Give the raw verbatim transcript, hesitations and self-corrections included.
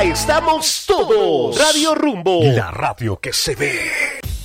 Acá estamos todos. Radio Rumbo, la radio que se ve.